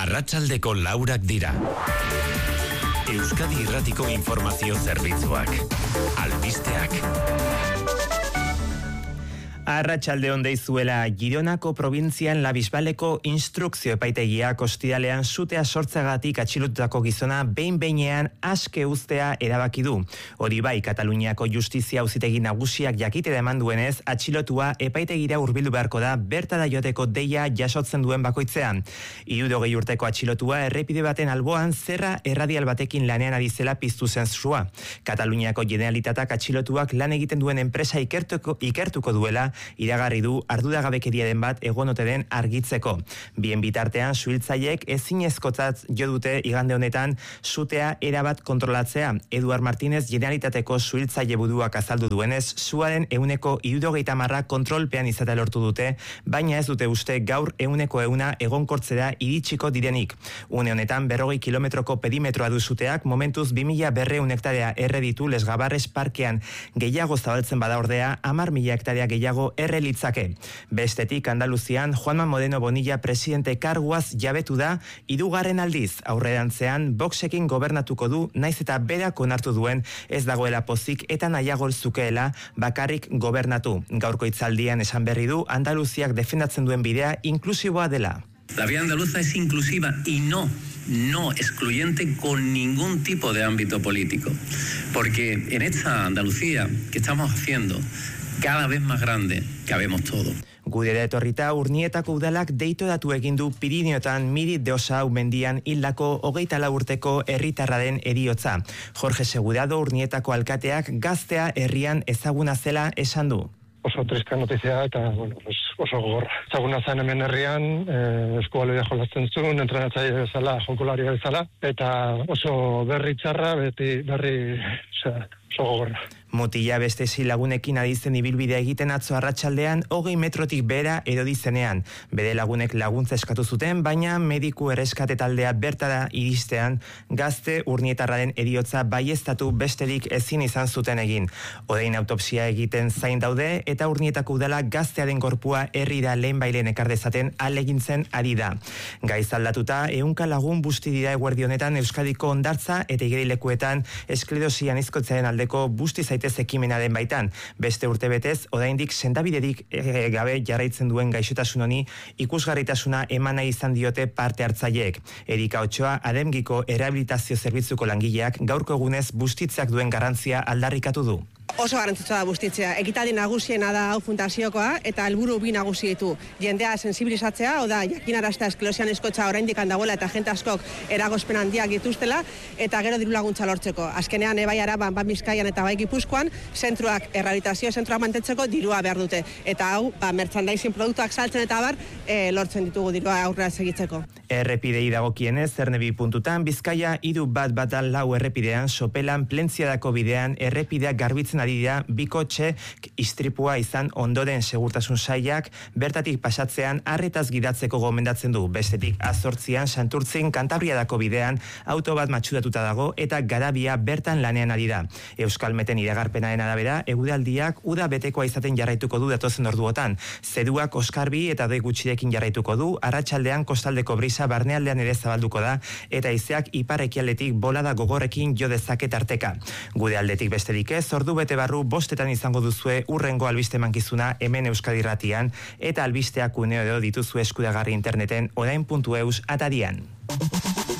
Arratsaldeko 4 dira. Euskadi Irratiko informazio zerbitzuak. Albisteak. Arratsalde on deizuela, Gironako probintzian La Bisbaleko instrukzio epaitegiak ostiralean sutea sortzagatik atxilotutako gizona behin-behinean aske uztea erabaki du. Hori bai, Kataluniako justizia auzitegi nagusiak jakitera eman duenez, atxilotua epaitegira hurbildu beharko da bertara joateko deia jasotzen duen bakoitzean. 60 urteko atxilotua errepide baten alboan zerra erradial batekin lanean ari zela piztu zen sua. Kataluniako Generalitateak atxilotuak lan egiten duen enpresa ikertuko duela iragarri du arduragabekeriaren bat egon ote den argitzeko. Bien bitartean suhiltzaileek ezinezkotzat jo dute igande honetan sutea erabat kontrolatzea. Eduard Martínez Generalitateko suhiltzaile buruak azaldu duenez, suaren 70% kontrolpean izatea lortu dute, baina ez dute uste gaur 100% egonkortzera iritsiko direnik. Une honetan 40 kilometroko perimetroa du suteak, momentuz 2200 hektarea erre ditu Lesgabarres parkean. Gehiago zabaltzen bada ordea 10.000 hektarea gehiago errelitzake. Bestetik Andaluzian Juanma Moreno Bonilla presidente karguaz jabetu da 3. aldiz. Aurrerantzean Voxekin gobernatuko du, naiz eta berak onartu duen ez dagoela pozik eta nahiago zukeela bakarrik gobernatu. Gaurko hitzaldian esan berri du Andaluziak defendatzen duen bidea inklusiboa dela. La vía andaluza es inclusiva y no excluyente con ningún tipo de ámbito político. Porque en esta Andalucía que estamos haciendo cada vez más grande, cabemos todo. Gudera etorrita Urnietako udalak deitoratu egin du Pirineotan Miri Deosau mendian hildako 24 urteko herritarraren heriotza. Jorge Segurado Urnietako alkateak gaztea herrian ezaguna zela esan du. Oso triska notizia eta oso gogorra. Ezaguna zen hemen herrian, eskualea jolasten zuen, entrenatzaile bezala, jokularia bezala, eta oso berri txarra, oso gogorra. Mutila beste lagunekin adizen ibilbidea egiten atzo arratsaldean 20 metrotik behera erodi zenean. Bere lagunek laguntza eskatu zuten, baina mediku erreskate taldea bertara iristean gazte urnietarraren heriotza baieztatu besterik ezin izan zuten egin. Orain autopsia egiten zain daude eta Urnietako udala gaztearen gorpua herrira lehenbailen ekar dezaten ahalegintzen ari da. Gaiz aldatuta 100 lagun busti dira eguerdi honetan Euskadiko hondartza eta igerilekuetan esklerosi anizkotzearen aldeko busti ekimenaren baitan. Beste urtebetez, oraindik sendabiderik gabe jarraitzen duen gaixotasun honi ikusgarritasuna eman nahi izan diote parte hartzaileek. Erika Otsoa, Ademgiko errehabilitazio zerbitzuko langileak gaurko egunez bustitzeak duen garrantzia aldarrikatu du. Oso garrantzitsua da bustitzea. Ekitaldi nagusiena da hau fundaziokoa eta helburu bi nagusi ditu. Jendea sensibilizatzea, oda jakinaraztea esklerosian eskotxa oraindik dagoela eta jente askok eragozpen handiak dituztela eta gero diru laguntza lortzeko. Azkenean bai Araban, bai Bizkaian eta bai Gipuzkoan zentroak errehabilitazio zentroak mantentzeko dirua behar dute. Eta hau merchandising produktuak saltzen eta bar lortzen ditugu dirua aurrera segitzeko. Errepidei dagokienez, Zernebi puntutan Bizkaia 3-4 errepidean Sopelan Plentziadako bidean errepideak garbitzen ari dira bikotxe istripua izan ondoren segurtasun sailak bertatik pasatzean arretaz gidatzeko gomendatzen du. Bestetik Azortzian Santurtzin Kantabriadako bidean auto bat matxuratuta dago eta garabia bertan lanean ari da. Euskalmeten iragarpenaren arabera eguraldiak uda betekoa izaten jarraituko du datozen orduotan. Zeruak oskarbi eta doi gutxirekin jarraituko du, arratsaldean kostaldeko brisa barnealdean ere zabalduko da eta haizeak ipar-ekialdetik bolada gogorrekin jo dezake tarteka. Gure aldetik besterik ez, ordu bete barru 5 izango duzue urrengo albiste emankizuna hemen Euskadi Irratian eta albisteak uneo dituzue eskuragarri interneten orain.eus atarian.